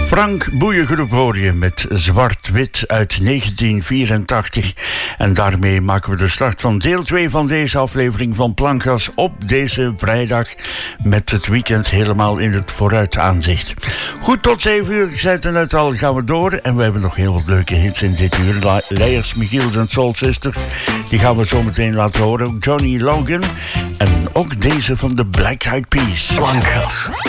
Frank Boeiengroep hoor je met Zwart-Wit uit 1984. En daarmee maken we de start van deel 2 van deze aflevering van Plankgas op deze vrijdag. Met het weekend helemaal in het vooruitaanzicht. Goed, tot 7 uur, ik zei het net al, gaan we door. En we hebben nog heel wat leuke hits in dit uur. Leiers, Michiels en Soul Sister, die gaan we zo meteen laten horen. Johnny Logan en ook deze van de Black Eyed Peas. Plankgas.